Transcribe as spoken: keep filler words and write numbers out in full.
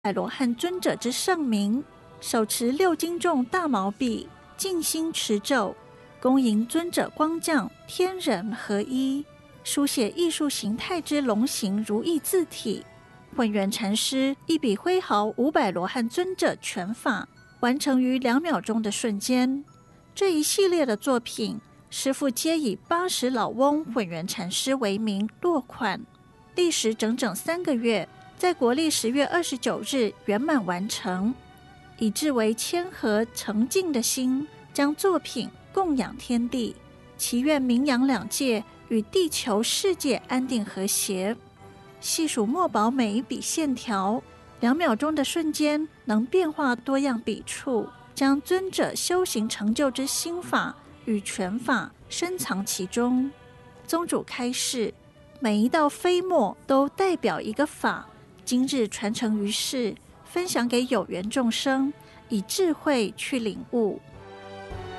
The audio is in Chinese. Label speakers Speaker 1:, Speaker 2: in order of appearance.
Speaker 1: 百罗汉尊者之圣名，手持六斤重大毛笔，静心持咒，恭迎尊者光降，天人合一，书写艺术形态之龙形如意字体。混元禅师一笔挥毫五百罗汉尊者全法，完成于两秒钟的瞬间。这一系列的作品，师父皆以八十老翁混元禅师为名落款，历时整整三个月，在国历十月二十九日圆满完成，以至为谦和诚敬的心，将作品供养天地，祈愿名扬两界与地球世界安定和谐。细数墨宝每一笔线条，两秒钟的瞬间能变化多样笔触，将尊者修行成就之心法与拳法深藏其中。宗主开示，每一道飞墨都代表一个法，今日传承于世，分享给有缘众生，以智慧去领悟。